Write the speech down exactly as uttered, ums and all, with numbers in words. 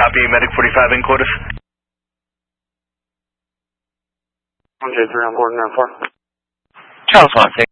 Copy, Medic forty-five in quarters. one J three on board nine four. Charles one,